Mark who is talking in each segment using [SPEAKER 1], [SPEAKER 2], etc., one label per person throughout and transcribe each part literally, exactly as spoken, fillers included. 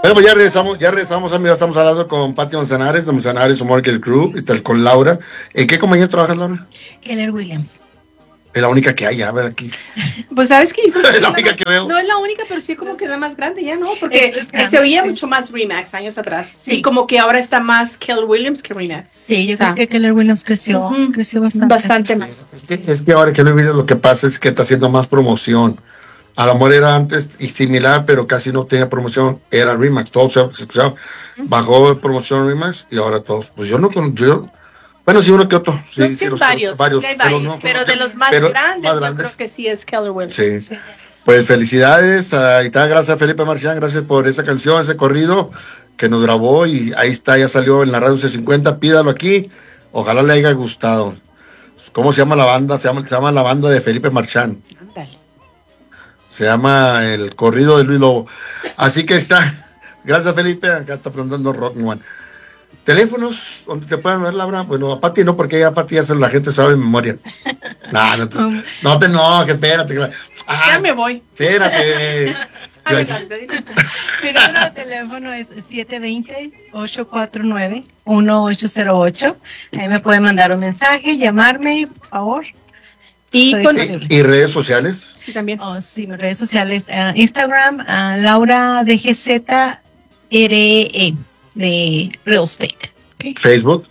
[SPEAKER 1] Bueno, pues ya regresamos, ya regresamos, amigos. Estamos hablando con Pati Manzanares, de Manzanares Mortgage Group, y tal, con Laura. ¿En qué compañía trabajas, Laura?
[SPEAKER 2] Keller Williams.
[SPEAKER 1] Es la única que hay, a ver aquí.
[SPEAKER 3] Pues sabes que yo creo que
[SPEAKER 1] Es la
[SPEAKER 3] es
[SPEAKER 1] única
[SPEAKER 3] más,
[SPEAKER 1] que veo.
[SPEAKER 3] No es la única, pero sí como que es la más grande ya, ¿no? Porque
[SPEAKER 2] Es- es grande,
[SPEAKER 3] se oía
[SPEAKER 2] sí.
[SPEAKER 3] mucho más Remax años atrás.
[SPEAKER 2] Sí.
[SPEAKER 3] Y como que ahora está más Keller Williams que Remax.
[SPEAKER 2] Sí, yo
[SPEAKER 3] O sea,
[SPEAKER 2] creo que Keller Williams creció,
[SPEAKER 3] Ujú.
[SPEAKER 2] creció bastante.
[SPEAKER 3] Bastante más.
[SPEAKER 1] Es que, es que ahora que lo he visto, lo que pasa es que está haciendo más promoción. A lo mejor era antes y similar, pero casi no tenía promoción. Era Remax, todo se, se escuchaba. Bajó de promoción Remax y ahora todos. Pues yo no con yo, bueno, sí, uno que otro. Sí,
[SPEAKER 3] No,
[SPEAKER 1] sí,
[SPEAKER 3] sí,
[SPEAKER 1] los-
[SPEAKER 3] varios,
[SPEAKER 1] varios,
[SPEAKER 3] sí hay
[SPEAKER 1] pero
[SPEAKER 3] varios,
[SPEAKER 1] no-
[SPEAKER 3] pero de los más
[SPEAKER 1] pero
[SPEAKER 3] grandes,
[SPEAKER 1] más
[SPEAKER 3] yo
[SPEAKER 1] grandes.
[SPEAKER 3] creo que sí es Keller Williams.
[SPEAKER 1] Sí.
[SPEAKER 2] Sí.
[SPEAKER 1] Pues felicidades, ahí está, gracias a Felipe Marchán, gracias por esa canción, ese corrido que nos grabó y ahí está, ya salió en la radio C cincuenta, pídalo aquí, ojalá le haya gustado. ¿Cómo se llama la banda? Se llama, se llama la banda de Felipe Marchán,
[SPEAKER 3] Ándale.
[SPEAKER 1] se llama el corrido de Luis Lobo. Así que está, gracias Felipe, acá está preguntando Rock One. ¿Teléfonos donde te pueden ver, Laura? Bueno, a Pati no, porque ya a Pati ya se, la gente sabe de memoria. No, no, te, no, te, no, que espérate. que- Ah,
[SPEAKER 3] Ya me voy.
[SPEAKER 1] espérate.
[SPEAKER 3] Adelante, diles tú.
[SPEAKER 2] Mi número de teléfono es siete dos cero, ocho cuatro nueve, uno ocho cero ocho. Ahí me pueden mandar un mensaje, llamarme, por favor.
[SPEAKER 3] Y
[SPEAKER 2] Soy
[SPEAKER 3] con...
[SPEAKER 2] disponible.
[SPEAKER 1] ¿Y, y redes sociales?
[SPEAKER 3] Sí, también.
[SPEAKER 2] Oh, sí, mis redes sociales, ah, Instagram, ah, Laura D G Z R E de Real Estate. ¿Ok?
[SPEAKER 1] Facebook.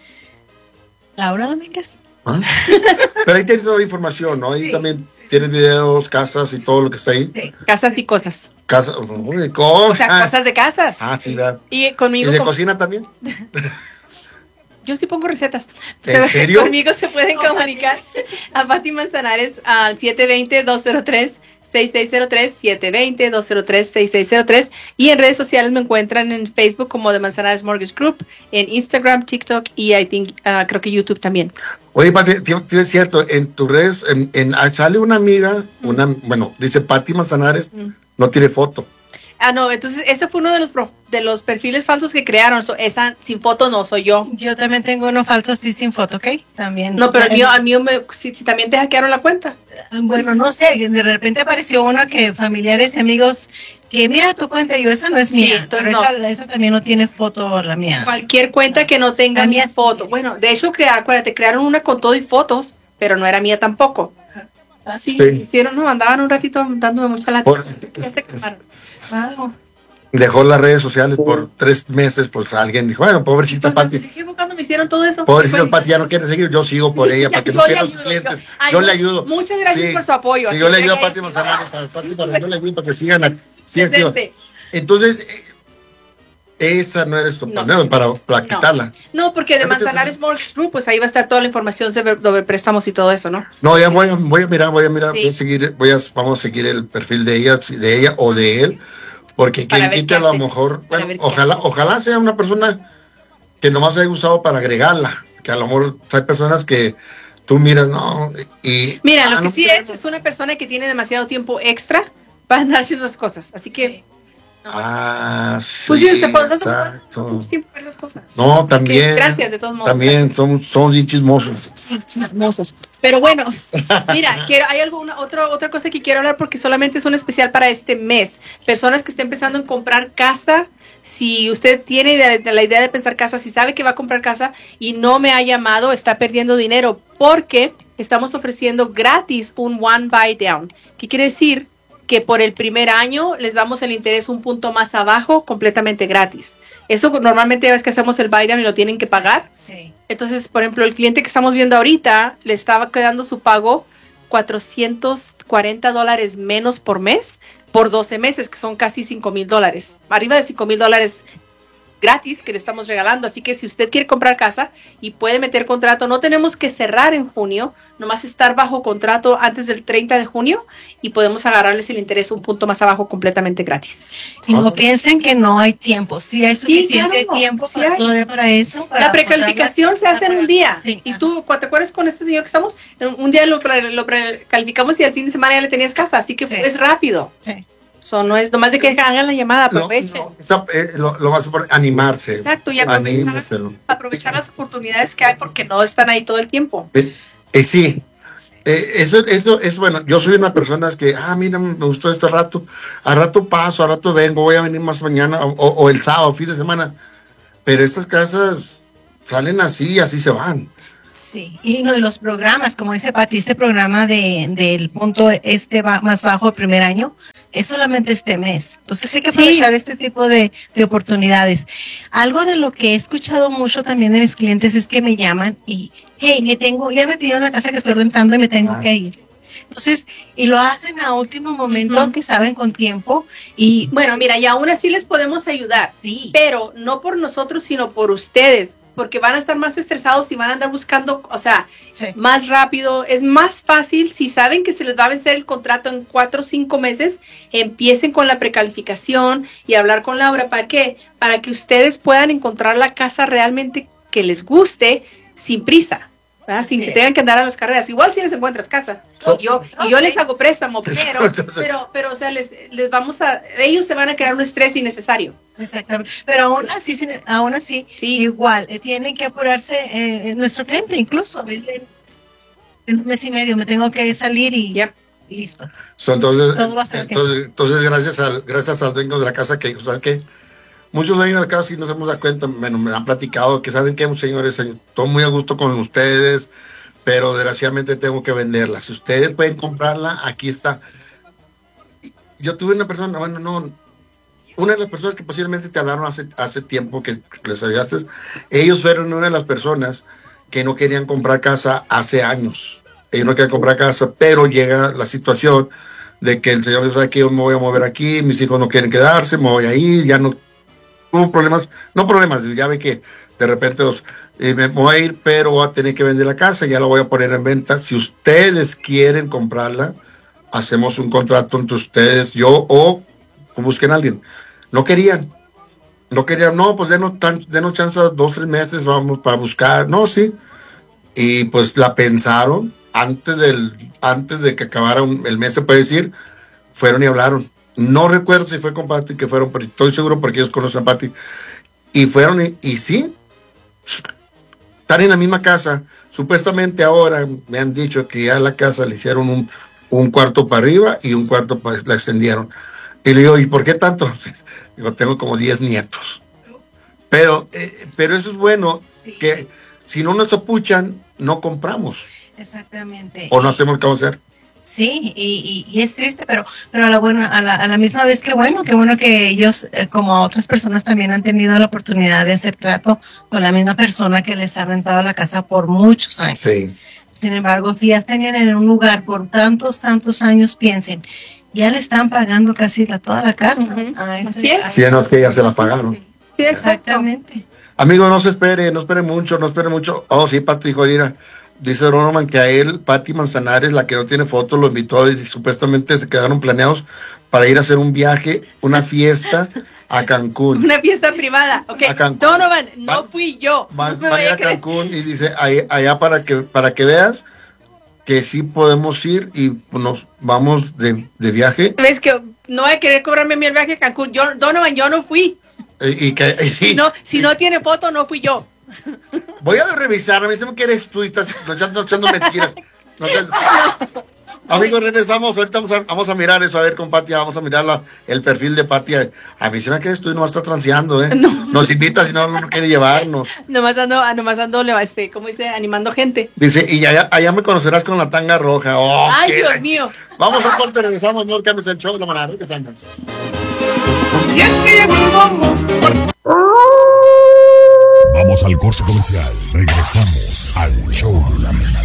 [SPEAKER 2] Laura Domínguez.
[SPEAKER 1] ¿Ah? Pero ahí tienes toda la información, ¿no? Ahí
[SPEAKER 2] Sí,
[SPEAKER 1] también tienes videos, casas y todo lo que está ahí.
[SPEAKER 2] Sí.
[SPEAKER 3] Casas y cosas.
[SPEAKER 1] Casas, uy,
[SPEAKER 3] O
[SPEAKER 1] cosas.
[SPEAKER 3] sea, cosas de casas.
[SPEAKER 1] Ah, sí, ¿verdad?
[SPEAKER 3] Y
[SPEAKER 1] ¿Y
[SPEAKER 3] conmigo...
[SPEAKER 1] de
[SPEAKER 3] com-
[SPEAKER 1] cocina también?
[SPEAKER 3] Yo sí pongo recetas.
[SPEAKER 1] ¿En
[SPEAKER 3] Se-
[SPEAKER 1] serio?
[SPEAKER 3] Conmigo se pueden comunicar a Pati Manzanares al siete dos cero, dos cero tres, seis seis cero tres, siete dos cero, dos cero tres, seis seis cero tres, y en redes sociales me encuentran en Facebook como de Manzanares Mortgage Group, en Instagram, TikTok y I think, uh, creo que YouTube también.
[SPEAKER 1] Oye, Pati, tío, tío, es cierto, en tus redes, en, en- ah, sale una amiga, una, bueno, dice Pati Manzanares,
[SPEAKER 3] Mm.
[SPEAKER 1] no tiene foto.
[SPEAKER 3] Ah, no, entonces ese fue uno de los pro- de los perfiles falsos que crearon. So, esa sin foto no soy yo.
[SPEAKER 2] Yo también tengo uno falso así sin foto, ¿ok? También.
[SPEAKER 3] No, pero el mío, a mí me, si, si también te hackearon la cuenta.
[SPEAKER 2] Bueno, no sé, de repente apareció una que familiares y amigos que mira tu cuenta, y yo esa no es
[SPEAKER 3] Sí,
[SPEAKER 2] mía,
[SPEAKER 3] entonces
[SPEAKER 2] pero
[SPEAKER 3] no.
[SPEAKER 2] esa, esa también no tiene foto la mía.
[SPEAKER 3] Cualquier cuenta que no tenga
[SPEAKER 2] La
[SPEAKER 3] mi
[SPEAKER 2] mía sí.
[SPEAKER 3] foto. Bueno, de hecho, crear, acuérdate, crearon una con todo y fotos, pero no era mía tampoco. Así
[SPEAKER 1] Sí.
[SPEAKER 3] hicieron, no, andaban un ratito dándome mucha lata.
[SPEAKER 1] Por-
[SPEAKER 3] Ya se acabaron. Wow.
[SPEAKER 1] Dejó las redes sociales por tres meses, pues alguien dijo, bueno, pobrecita Pati,
[SPEAKER 3] ¿Qué fue cuando me hicieron todo eso?
[SPEAKER 1] pobrecita
[SPEAKER 3] Pues,
[SPEAKER 1] Pati ya no quiere seguir, yo sigo por ella, para que no
[SPEAKER 3] yo le
[SPEAKER 1] pierda sus
[SPEAKER 3] ayudo,
[SPEAKER 1] clientes.
[SPEAKER 3] yo- ay,
[SPEAKER 1] Yo
[SPEAKER 3] no,
[SPEAKER 1] le ayudo.
[SPEAKER 3] muchas gracias
[SPEAKER 1] Sí,
[SPEAKER 3] por su apoyo.
[SPEAKER 1] Sí, yo le ayudo a
[SPEAKER 3] Así que-
[SPEAKER 1] Pati Manzanares, para, Pati, para, yo le ayudo para que sigan, a- sigan activos.
[SPEAKER 3] Excelente.
[SPEAKER 1] Entonces, eh, esa no eres tu
[SPEAKER 3] No.
[SPEAKER 1] partner, para, para quitarla.
[SPEAKER 3] No, porque de
[SPEAKER 1] Ya me te-
[SPEAKER 3] Manzanares Mortgage Group, pues ahí va a estar toda la información sobre, sobre préstamos y todo eso, ¿no?
[SPEAKER 1] No, ya voy a, voy a mirar, voy a mirar,
[SPEAKER 3] Sí.
[SPEAKER 1] voy a seguir, voy a, vamos a seguir el perfil de ella, si- de ella o de él, porque
[SPEAKER 3] Para
[SPEAKER 1] quien
[SPEAKER 3] ver
[SPEAKER 1] quite
[SPEAKER 3] qué
[SPEAKER 1] a lo
[SPEAKER 3] hace,
[SPEAKER 1] mejor,
[SPEAKER 3] para
[SPEAKER 1] bueno,
[SPEAKER 3] ver qué
[SPEAKER 1] ojalá,
[SPEAKER 3] hace.
[SPEAKER 1] ojalá sea una persona que nomás haya usado para agregarla, que a lo mejor hay personas que tú miras, no, y...
[SPEAKER 3] Mira,
[SPEAKER 1] ah,
[SPEAKER 3] lo que
[SPEAKER 1] no
[SPEAKER 3] sí
[SPEAKER 1] quiero,
[SPEAKER 3] es, es una persona que tiene demasiado tiempo extra para andar haciendo esas cosas. Así que,
[SPEAKER 1] Ah, sí,
[SPEAKER 3] pues sí, se puede
[SPEAKER 1] exacto.
[SPEAKER 3] mucho tiempo para esas cosas.
[SPEAKER 1] No,
[SPEAKER 3] Así que
[SPEAKER 1] también.
[SPEAKER 3] gracias, de todos modos.
[SPEAKER 1] También son, son bien chismosos.
[SPEAKER 3] Chismosos. Pero bueno, mira, quiero, hay alguna otra otra cosa que quiero hablar porque solamente es un especial para este mes. Personas que estén pensando en comprar casa, si usted tiene idea de- la idea de pensar casa, si sabe que va a comprar casa y no me ha llamado, está perdiendo dinero porque estamos ofreciendo gratis un one buy down. ¿Qué quiere decir? Que por el primer año les damos el interés un punto más abajo, completamente gratis. Eso normalmente es que hacemos el buy down y lo tienen que pagar.
[SPEAKER 2] Sí.
[SPEAKER 3] Entonces, por ejemplo, el cliente que estamos viendo ahorita le estaba quedando su pago cuatrocientos cuarenta dólares menos por mes por doce meses, que son casi cinco mil dólares. Arriba de cinco mil dólares gratis que le estamos regalando. Así que si usted quiere comprar casa y puede meter contrato, no tenemos que cerrar en junio, nomás estar bajo contrato antes del treinta de junio y podemos agarrarles el interés un punto más abajo completamente gratis.
[SPEAKER 2] Y no piensen que no hay tiempo, sí hay suficiente
[SPEAKER 3] claro,
[SPEAKER 2] tiempo
[SPEAKER 3] sí
[SPEAKER 2] para,
[SPEAKER 3] hay.
[SPEAKER 2] todavía para eso. para
[SPEAKER 3] La precalificación
[SPEAKER 2] poderla-
[SPEAKER 3] se hace en un día.
[SPEAKER 2] Sí,
[SPEAKER 3] Y
[SPEAKER 2] ajá.
[SPEAKER 3] tú, ¿te acuerdas con este señor que estamos? Un día lo, pre- lo precalificamos y al fin de semana ya le tenías casa. Así que
[SPEAKER 2] Sí.
[SPEAKER 3] es rápido.
[SPEAKER 2] Sí.
[SPEAKER 3] So, no es nomás de que hagan la llamada,
[SPEAKER 1] No,
[SPEAKER 3] aprovechen.
[SPEAKER 1] no, esa, eh, lo, lo vas a poner, animarse.
[SPEAKER 3] Exacto, y aprovechar,
[SPEAKER 1] Anímeselo.
[SPEAKER 3] aprovechar las oportunidades que hay porque no están ahí todo el tiempo.
[SPEAKER 1] Eh, eh, sí, Eh, eso, eso es bueno. Yo soy una persona que, ah, mira, me gustó este rato. A rato paso, a rato vengo, voy a venir más mañana o, o el sábado, fin de semana. Pero estas casas salen así, así se van.
[SPEAKER 2] Sí, y no, y los programas, como dice Pati, este programa de, del punto este ba, más bajo el primer año, es solamente este mes. Entonces hay que aprovechar sí. este tipo de, de oportunidades. Algo de lo que he escuchado mucho también de mis clientes es que me llaman y, hey, me tengo, ya me pidieron la casa que estoy rentando y me tengo ah. que ir. Entonces, y lo hacen a último momento, uh-huh. que saben con tiempo. Y
[SPEAKER 3] bueno, mira, y aún así les podemos ayudar, sí, pero no por nosotros, sino por ustedes. Porque van a estar más estresados y van a andar buscando, o sea, sí. más rápido. Es más fácil, si saben que se les va a vencer el contrato en cuatro o cinco meses, empiecen con la precalificación y hablar con Laura. ¿Para qué? Para que ustedes puedan encontrar la casa realmente que les guste sin prisa, ¿verdad? Sin que tengan que andar a las carreras. Igual si les encuentras casa. Y yo, y yo les hago préstamo, pero, pero, pero, o sea, les, les vamos a, ellos se van a crear un estrés innecesario.
[SPEAKER 2] Exactamente, pero aún así, aún así, sí. igual, eh, tienen que apurarse, eh, nuestro cliente incluso, en un mes y medio me tengo que salir y, yep. y listo.
[SPEAKER 1] So, entonces, entonces, entonces, gracias al, gracias al dueño de la casa que, ¿saben qué? Muchos dueños de la casa, si nos hemos dado cuenta, bueno, me han platicado que saben que, señores, estoy muy a gusto con ustedes, pero desgraciadamente tengo que venderla. Si ustedes pueden comprarla, aquí está. Yo tuve una persona, bueno, no, una de las personas que posiblemente te hablaron hace, hace tiempo que les ayudaste, ellos fueron una de las personas que no querían comprar casa hace años. Ellos no querían comprar casa, pero llega la situación de que el señor dice, ¿sabe qué? Yo me voy a mover aquí, mis hijos no quieren quedarse, me voy a ir, ya no hubo problemas, no problemas, ya ve que de repente los, eh, me voy a ir, pero voy a tener que vender la casa, ya la voy a poner en venta. Si ustedes quieren comprarla, hacemos un contrato entre ustedes, yo o busquen a alguien. No querían, no querían, no, pues denos, tan, denos chance dos, tres meses, vamos para buscar, no, sí. Y pues la pensaron, antes del, antes de que acabara un, el mes, se puede decir, fueron y hablaron. No recuerdo si fue con Pati que fueron, pero estoy seguro porque ellos conocen a Pati. Y fueron y, y sí, están en la misma casa. Supuestamente ahora me han dicho que ya la casa le hicieron un, un cuarto para arriba y un cuarto para, la extendieron. Y le digo, ¿y por qué tanto? Digo, tengo como diez nietos. Pero, eh, pero eso es bueno, sí. que si no nos apuchan, no compramos.
[SPEAKER 2] Exactamente.
[SPEAKER 1] O no hacemos lo que vamos a hacer.
[SPEAKER 2] Sí, y, y, y es triste, pero pero a la, buena, a, la, a la misma vez que bueno, que bueno que ellos, eh, como otras personas, también han tenido la oportunidad de hacer trato con la misma persona que les ha rentado la casa por muchos años.
[SPEAKER 1] Sí.
[SPEAKER 2] Sin embargo, si ya tenían en un lugar por tantos, tantos años, piensen, ya le están pagando casi la, toda la casa. Uh-huh. a este,
[SPEAKER 3] Así es.
[SPEAKER 1] Sí, no es que ya se la pagaron.
[SPEAKER 3] Sí, exactamente.
[SPEAKER 1] Amigo, no se espere, no espere mucho, no espere mucho. Oh, sí, Pati dijo, mira, dice Donovan que a él, Pati Manzanares, la que no tiene fotos, lo invitó y supuestamente se quedaron planeados para ir a hacer un viaje, una fiesta a Cancún.
[SPEAKER 3] Una fiesta privada, ok. Donovan, no
[SPEAKER 1] va,
[SPEAKER 3] fui yo.
[SPEAKER 1] Va, no va a ir a Cancún y dice, allá, allá para que para que veas que sí podemos ir y nos vamos de, de viaje.
[SPEAKER 3] ¿Ves que no va a querer cobrarme mi viaje a Cancún? Yo, Donovan, yo no fui.
[SPEAKER 1] Y, y que, y sí,
[SPEAKER 3] si no, si
[SPEAKER 1] y,
[SPEAKER 3] no tiene foto, no fui yo.
[SPEAKER 1] Voy a revisar, a mí se me que eres tú y estás echando, echando mentiras. No, amigos, regresamos, ahorita vamos a, vamos a mirar eso, a ver con Pati, vamos a mirar la, el perfil de Pati. A mí se me que eres tú y no vas a estar transeando, ¿eh? No. Nos invita si no, no quiere llevarnos.
[SPEAKER 3] Nomás ando, nomás ando, este, ¿cómo dice? Animando gente.
[SPEAKER 1] Dice, y allá, allá me conocerás con la tanga roja. Oh,
[SPEAKER 3] ay, Dios la... mío.
[SPEAKER 1] Vamos a corte, regresamos, no cambies el show de la manera, regresamos.
[SPEAKER 4] Y es que llegó el bombo. Vamos al corte comercial. Regresamos al show de la manada.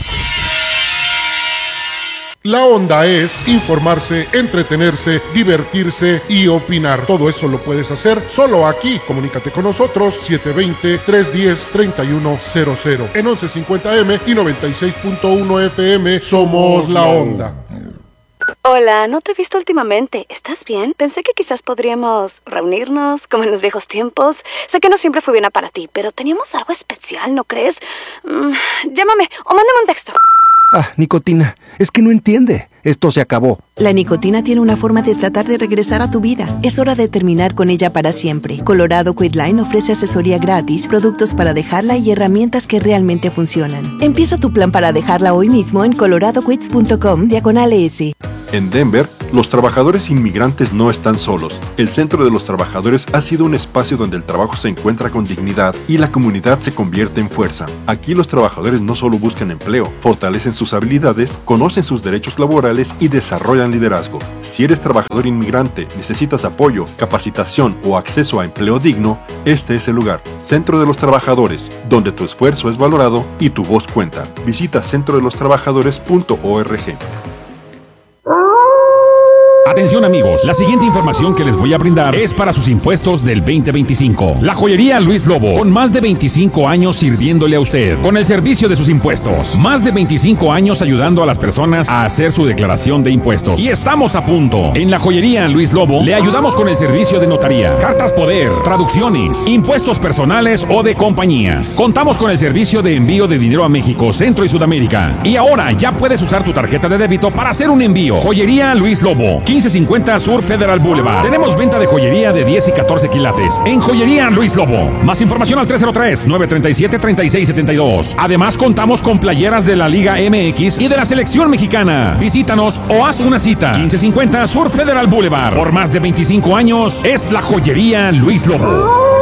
[SPEAKER 4] La onda es informarse, entretenerse, divertirse y opinar. Todo eso lo puedes hacer solo aquí. Comunícate con nosotros siete dos cero, tres uno cero, tres uno cero cero en once cincuenta eme y noventa y seis punto uno efe eme. Somos la onda.
[SPEAKER 5] Hola, no te he visto últimamente. ¿Estás bien? Pensé que quizás podríamos reunirnos como en los viejos tiempos. Sé que no siempre fue bien para ti, pero teníamos algo especial, ¿no crees? Mm, llámame o mándame un texto.
[SPEAKER 6] Ah, nicotina, es que no entiende. Esto se acabó.
[SPEAKER 7] La nicotina tiene una forma de tratar de regresar a tu vida. Es hora de terminar con ella para siempre. Colorado Quitline ofrece asesoría gratis, productos para dejarla y herramientas que realmente funcionan. Empieza tu plan para dejarla hoy mismo en coloradoquits.com diagonal S.
[SPEAKER 8] En Denver, los trabajadores inmigrantes no están solos. El Centro de los Trabajadores ha sido un espacio donde el trabajo se encuentra con dignidad y la comunidad se convierte en fuerza. Aquí los trabajadores no solo buscan empleo, fortalecen sus habilidades, conocen sus derechos laborales y desarrollan liderazgo. Si eres trabajador inmigrante, necesitas apoyo, capacitación o acceso a empleo digno, este es el lugar. Centro de los Trabajadores, donde tu esfuerzo es valorado y tu voz cuenta. Visita centro de los trabajadores punto org.
[SPEAKER 9] Atención amigos, la siguiente información que les voy a brindar es para sus impuestos del veinte veinticinco. La joyería Luis Lobo, con más de veinticinco años sirviéndole a usted, con el servicio de sus impuestos. Más de veinticinco años ayudando a las personas a hacer su declaración de impuestos. Y estamos a punto. En la joyería Luis Lobo le ayudamos con el servicio de notaría, cartas poder, traducciones, impuestos personales o de compañías. Contamos con el servicio de envío de dinero a México, Centro y Sudamérica. Y ahora ya puedes usar tu tarjeta de débito para hacer un envío. Joyería Luis Lobo, quince cincuenta Sur Federal Boulevard. Tenemos venta de joyería de diez y catorce quilates en Joyería Luis Lobo. Más información al tres cero tres, nueve tres siete, tres seis siete dos. Además contamos con playeras de la Liga M X y de la Selección Mexicana. Visítanos o haz una cita. quince cincuenta Sur Federal Boulevard. Por más de veinticinco años es la Joyería Luis Lobo.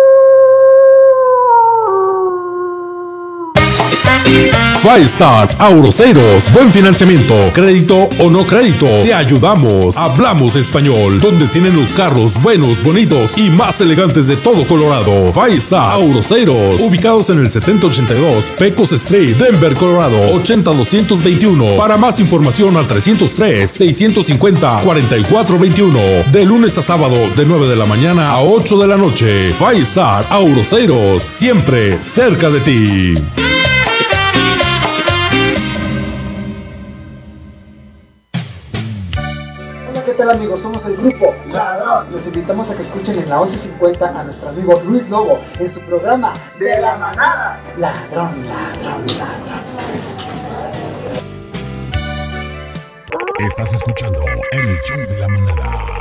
[SPEAKER 10] Five Star Auroceros, buen financiamiento, crédito o no crédito, te ayudamos. Hablamos español, donde tienen los carros buenos, bonitos y más elegantes de todo Colorado. Five Star Auroceros, ubicados en el setenta ochenta y dos Pecos Street, Denver, Colorado, ochenta doscientos veintiuno. Para más información al trescientos tres, seiscientos cincuenta, cuarenta y cuatro veintiuno. De lunes a sábado, de nueve de la mañana a ocho de la noche. Five Star Auroceros, siempre cerca de ti.
[SPEAKER 11] ¿Qué tal amigos? Somos el grupo Ladrón. Los invitamos a que escuchen en la once cincuenta a nuestro amigo Luis Lobo en su programa De la Manada. Ladrón, ladrón, ladrón.
[SPEAKER 9] Estás escuchando el show de la manada.